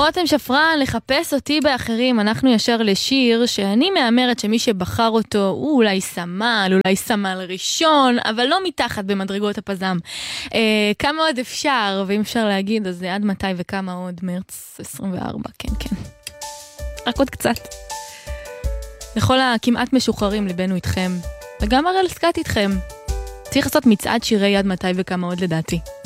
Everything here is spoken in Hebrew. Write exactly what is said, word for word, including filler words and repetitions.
רותם שפרן, לחפש אותי באחרים, אנחנו ישר לשיר שאני מאמרת שמי שבחר אותו הוא אולי סמל, אולי סמל ראשון, אבל לא מתחת במדרגות הפזם. אה, כמה עוד אפשר, ואם אפשר להגיד, אז זה עד מתי וכמה עוד? מרץ עשרים וארבע, כן, כן. רק עוד קצת. לכל הכמעט משוחררים לבנו איתכם, וגם הראל סקאט איתכם. צריך לעשות מצעד שירי עד מתי וכמה עוד לדעתי.